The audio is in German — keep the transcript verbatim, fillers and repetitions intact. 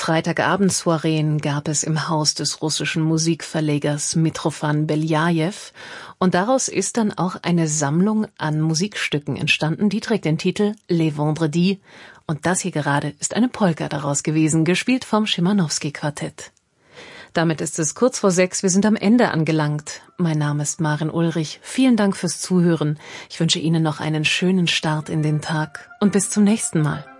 Freitagabend-Soireen gab es im Haus des russischen Musikverlegers Mitrofan Beljajew und daraus ist dann auch eine Sammlung an Musikstücken entstanden, die trägt den Titel Les Vendredis und das hier gerade ist eine Polka daraus gewesen, gespielt vom Schimanowski-Quartett. Damit ist es kurz vor sechs, wir sind am Ende angelangt. Mein Name ist Maren Ulrich, vielen Dank fürs Zuhören. Ich wünsche Ihnen noch einen schönen Start in den Tag und bis zum nächsten Mal.